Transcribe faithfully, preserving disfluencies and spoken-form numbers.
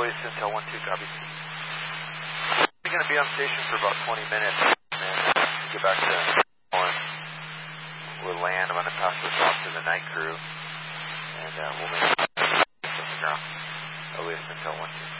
Elias Intel one two, copy. We're going to be on station for about twenty minutes, and then get back to one. We'll land. I'm going to pass this off to the night crew, and uh, we'll make it on the ground. Elias Intel one two.